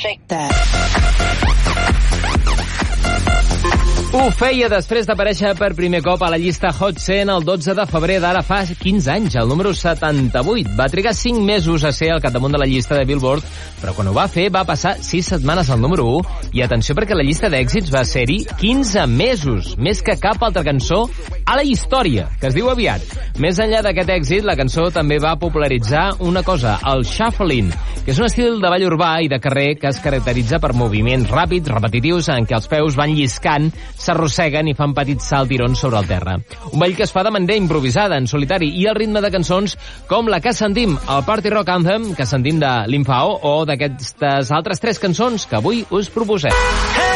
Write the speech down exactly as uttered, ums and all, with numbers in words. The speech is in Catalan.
shake that. Ho feia després d'aparèixer per primer cop a la llista Hot cent el dotze de febrer d'ara fa quinze anys, el número setanta-vuit. Va trigar cinc mesos a ser al capdamunt de la llista de Billboard, però quan ho va fer va passar sis setmanes al número u, i atenció perquè la llista d'èxits va ser-hi quinze mesos, més que cap altra cançó a la història, que es diu aviat. Més enllà d'aquest èxit, la cançó també va popularitzar una cosa, el shuffling, que és un estil de ball urbà i de carrer que es caracteritza per moviments ràpids, repetitius, en què els peus van lliscant, s'arrosseguen i fan petits saltirons sobre el terra. Un ball que es fa de manera improvisada, en solitari, i al ritme de cançons com la que sentim, el Party Rock Anthem, que sentim de l'Infao, o d'aquestes altres tres cançons que avui us proposem.